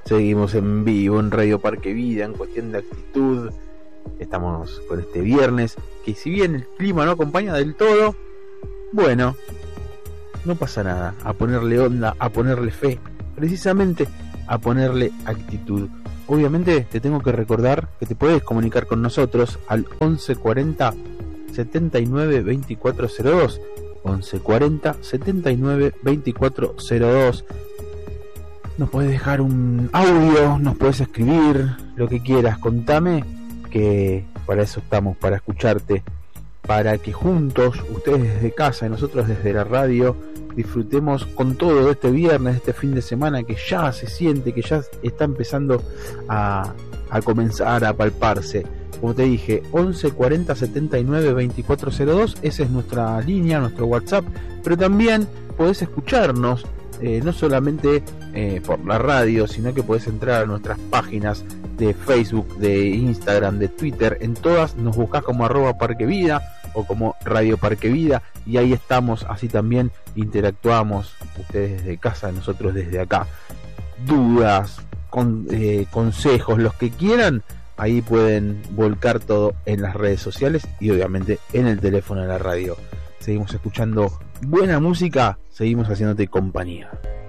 Seguimos en vivo en Radio Parque Vida, en Cuestión de Actitud. Estamos con este viernes, que si bien el clima no acompaña del todo, bueno, no pasa nada. A ponerle onda, a ponerle fe, precisamente a ponerle actitud. Obviamente te tengo que recordar que te puedes comunicar con nosotros al 1140 79 2402, 1140 79 2402. Nos puedes dejar un audio, nos puedes escribir, lo que quieras. Contame, que para eso estamos, para escucharte, para que juntos, ustedes desde casa y nosotros desde la radio, disfrutemos con todo de este viernes, de este fin de semana que ya se siente, que ya está empezando a comenzar a palparse. Como te dije, 11 40 79 2402, esa es nuestra línea, nuestro WhatsApp, pero también podés escucharnos, no solamente por la radio, sino que podés entrar a nuestras páginas de Facebook, de Instagram, de Twitter. En todas nos buscás como @parquevida o como Radio Parque Vida, y ahí estamos. Así también interactuamos, ustedes desde casa, nosotros desde acá. Dudas, consejos, los que quieran, ahí pueden volcar todo en las redes sociales y obviamente en el teléfono de la radio. Seguimos escuchando buena música, seguimos haciéndote compañía.